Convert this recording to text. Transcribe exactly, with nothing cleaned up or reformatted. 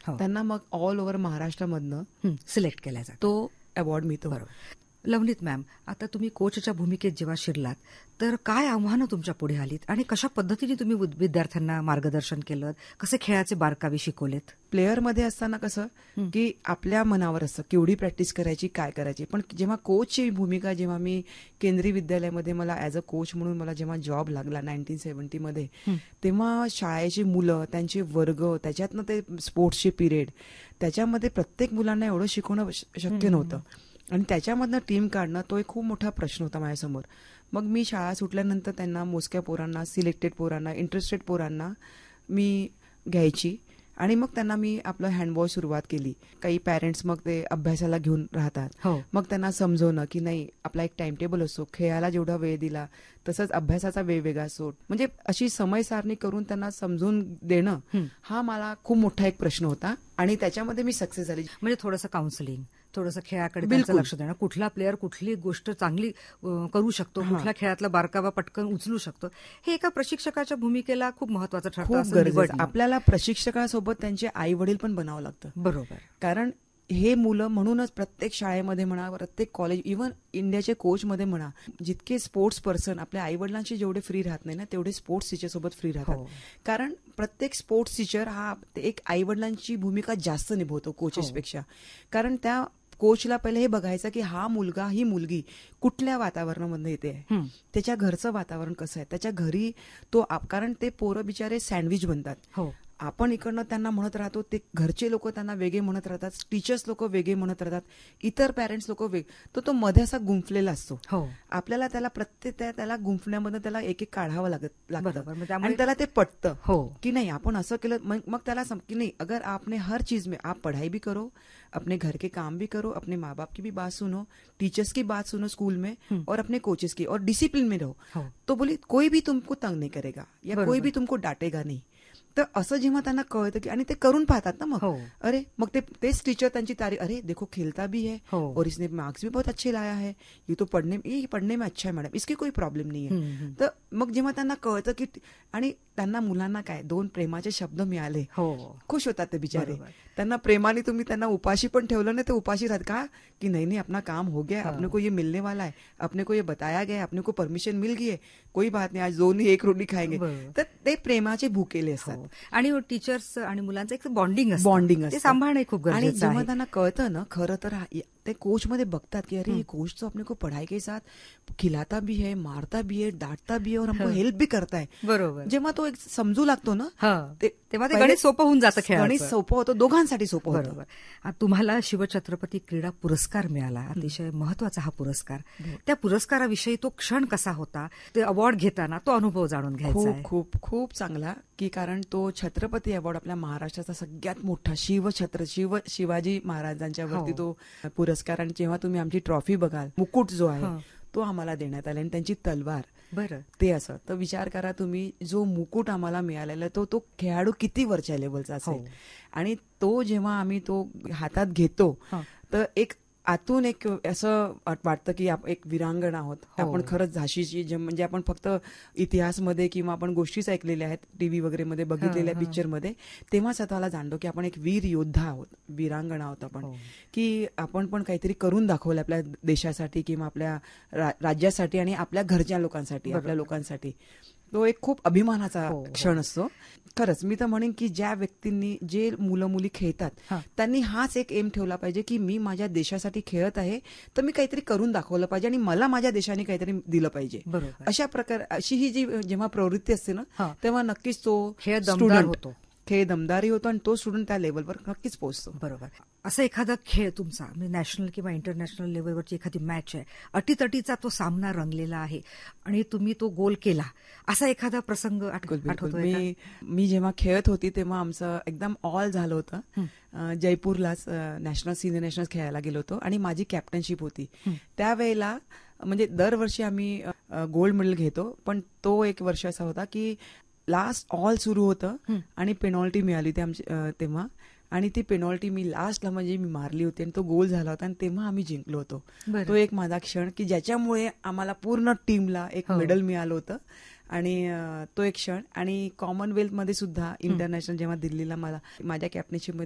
हो. त्यांना मग ऑल ओव्हर महाराष्ट्रामधनं सिलेक्ट केला जातो. तो अवॉर्ड मिळतो. बरोबर. लवनीत मॅम, आता तुम्ही कोचच्या भूमिकेत जेव्हा शिरलात तर काय आव्हानं तुमच्या पुढे आलीत आणि कशा पद्धतीने तुम्ही विद्यार्थ्यांना मार्गदर्शन केलं, कसे खेळाचे बारकावे शिकवलेत? प्लेअरमध्ये असताना कसं की आपल्या मनावर असतं केवढी प्रॅक्टिस करायची, काय करायची. पण जेव्हा कोचची भूमिका, जेव्हा मी केंद्रीय विद्यालयामध्ये मला ऍज अ कोच म्हणून मला जेव्हा जॉब लागला नाईन्टीन सेव्हन्टीमध्ये, तेव्हा शाळेची मुलं, त्यांचे वर्ग, त्याच्यातनं ते स्पोर्ट्सचे पिरियड, त्याच्यामध्ये प्रत्येक मुलांना एवढं शिकवणं शक्य नव्हतं आणि त्याच्यामधनं टीम काढणं तो एक खूप मोठा प्रश्न होता माझ्यासमोर. मग मी शाळा सुटल्यानंतर त्यांना मोजक्या पोरांना, सिलेक्टेड पोरांना, इंटरेस्टेड पोरांना मी घ्यायची आणि मग त्यांना मी आपलं हँडबॉल सुरुवात केली. काही पॅरेंट्स मग ते अभ्यासाला घेऊन राहतात. हो. मग त्यांना समजवणं की नाही, आपला एक टाइम टेबल असतो, खेळायला जेवढा वेळ दिला तसंच अभ्यासाचा वेळ वेगळा सोड, म्हणजे अशी समय सारणी करून त्यांना समजून देणं हा मला खूप मोठा एक प्रश्न होता आणि त्याच्यामध्ये मी सक्सेस झाली. म्हणजे थोडंसं काउन्सिलिंग, थोडंसं खेळाकडे त्यांचं लक्ष देणं, कुठला प्लेअर कुठली गोष्ट चांगली करू शकतो, कुठल्या खेळातला बारकावा पटकन उचलू शकतो, हे एका प्रशिक्षकाच्या भूमिकेला खूप महत्वाचं ठरतं. खूप गरजेचं. आपल्याला प्रशिक्षकासोबत त्यांचे आई वडील पण बनावं लागतं. बरोबर. कारण हे मुलं, म्हणूनच प्रत्येक शाळेमध्ये म्हणा, प्रत्येक कॉलेज, इव्हन इंडियाचे कोचमध्ये म्हणा, जितके स्पोर्ट्स पर्सन आपल्या आई वडिलांशी जेवढे फ्री राहत नाही ना, तेवढे स्पोर्ट्स टीचर सोबत फ्री राहतात. कारण प्रत्येक स्पोर्ट्स टीचर हा एक आई वडिलांची भूमिका जास्त निभवतो कोचेसपेक्षा. कारण त्या कोचला पहिले हे बघायचं की हा मुलगा, ही मुलगी कुठल्या वातावरणामध्ये येते, त्याच्या घरचं वातावरण कसं आहे, त्याच्या घरी तो, कारण ते पोरं बिचारे सँडविच बनतात. आपण इकडनं त्यांना म्हणत राहतो, ते घरचे लोक त्यांना वेगळे म्हणत राहतात, टीचर्स लोक वेगळे म्हणत राहतात, इतर पॅरेंट्स लोक वेग, तो तो मध्ये असा गुंफलेला असतो. आपल्याला त्याला प्रत्येक त्याला गुंफण्यामध्ये त्याला एक एक काढावं लागत लागतं आणि त्याला ते पटतं की नाही आपण असं केलं. मग त्याला की नाही, अगर आपने हर चीज में आप पढ़ाई भी करो, अपने घर के काम भी करो, अपने माँ बाप की भी बात सुनो, टीचर्स की बात सुनो स्कूल में, और अपने कोचेस की, और डिसिप्लिन में रहो, तो बोली कोई भी तुमको तंग नहीं करेगा या कोई भी तुमको डांटेगा नहीं. तर असं जेव्हा त्यांना कळतं की, आणि ते करून पाहतात ना, मग अरे मग ते तेच टीचर त्यांची तारीफ, अरे देखो खेलता भी है और इसने मार्क्स भी बहुत अच्छे लाया है, ये तो पढ़ने ये पढ़ने में अच्छा है मॅडम, इसकी कोई प्रॉब्लेम नहीं है. तर मग जेव्हा त्यांना कळतं की, आणि त्यांना मुलांना काय दोन प्रेमाचे शब्द मिळाले, खुश होतात ते बिचारे. त्यांना प्रेमाने तुम्ही त्यांना उपाशी पण ठेवलं नाही, ते उपाशी राहत का की नाही नाही अपना काम हो गया, अपने को ये मिलने वाला है, अपने को ये बताया गया, अपने को परमिशन मिल गई है, कोई बात नाही, आज दोन्ही एक रोटी खाएंगे. तर ते प्रेमाचे भुकेले असतात. आणि टीचर्स आणि मुलांचं एक बॉन्डिंग बॉन्डिंग ते सांभाळणं खूप गरजेचं आहे. आणि जेव्हा त्यांना कळतं ना, खरं तर ते कोच मध्ये बघतात की अरे ये कोच तो अपने को पढ़ाई के साथ खिलाता भी है, मारता भी है, डांटता भी है और हमको हेल्प भी करता है. बरोबर. जेव्हा तो एक समजू लागतो ना, तेव्हा ते गणित सोपं होऊन जातं, गणित सोपं होतं, दोघांसाठी सोपं होतं. बरोबर. तुम्हाला शिवछत्रपती क्रीडा पुरस्कार मिळाला, अतिशय महत्वाचा हा पुरस्कार. त्या पुरस्काराविषयी तो क्षण कसा होता, ते अवॉर्ड घेताना तो अनुभव जाणून घ्यायचा आहे. खूप खूप चांगला, की कारण तो छत्रपती अवॉर्ड आपल्या महाराष्ट्राचा सगळ्यात मोठा शिवछत्र शिव शिवाजी महाराजांच्या वरती तो पुरस्कार. आणि जेव्हा तुम्ही आमची ट्रॉफी बघाल, मुकुट जो आहे तो आम्हाला देण्यात आला आणि त्यांची तलवार, बरं ते असं, तर विचार करा तुम्ही, जो मुकुट आम्हाला मिळालेला तो तो खेळाडू किती वरच्या लेवलचा असेल. आणि तो जेव्हा आम्ही तो हातात घेतो तर एक आतून एक असं वाटतं की एक वीरांगण आहोत आपण, खरंच झाशीची, म्हणजे आपण फक्त इतिहासमध्ये किंवा आपण गोष्टीच ऐकलेल्या आहेत टीव्ही वगैरे मध्ये बघितलेल्या पिक्चरमध्ये, तेव्हा स्वतःला जाणतो की आपण एक वीर योद्धा आहोत, वीरांगण आहोत आपण, की आपण पण काहीतरी करून दाखवलं आपल्या देशासाठी किंवा आपल्या राज्यासाठी आणि आपल्या घरच्या लोकांसाठी, आपल्या लोकांसाठी. तो एक खूप अभिमानाचा क्षण असतो. खरंच मी तर म्हणेन की ज्या व्यक्तींनी, जे मुलं मुली खेळतात त्यांनी हाच एक एम ठेवला पाहिजे की मी माझ्या देशासाठी खेळत आहे तर मी काहीतरी करून दाखवलं पाहिजे आणि मला माझ्या देशाने काहीतरी दिलं पाहिजे. अशा प्रकार अशी ही जी जेव्हा प्रवृत्ती असते ना, तेव्हा नक्कीच तो स्टुडंट होतो, खेळ दमदारी होतो आणि तो स्टुडंट त्या लेवलवर नक्कीच पोहोचतो. बरोबर. असं एखादा खेळ तुमचा म्हणजे नॅशनल किंवा इंटरनॅशनल लेवलवरची एखादी मॅच आहे, अटीतटीचा तो सामना रंगलेला आहे आणि तुम्ही तो गोल केला, असा एखादा प्रसंग आठवतोय? मी मी जेव्हा खेळत होती तेव्हा आमचं एकदम ऑल झालं होतं. जयपूरलाच नॅशनल सिनियर नॅशनल खेळायला गेलो होतो आणि माझी कॅप्टनशिप होती त्यावेळेला. म्हणजे दरवर्षी आम्ही गोल्ड मेडल घेतो, पण तो एक वर्ष असा होता की लास्ट ऑल सुरू होतं आणि पेनॉल्टी मिळाली होती आमची तेव्हा, आणि ती पेनॉल्टी मी लास्टला म्हणजे मी मारली होती आणि तो गोल झाला होता आणि तेव्हा आम्ही जिंकलो होतो. तो एक माझा क्षण की ज्याच्यामुळे आम्हाला पूर्ण टीमला एक मेडल मिळालं होतं. आणि तो एक क्षण. आणि कॉमनवेल्थ मध्ये सुद्धा इंटरनॅशनल जेव्हा दिल्लीला मला माझ्या कॅप्टनशिपमध्ये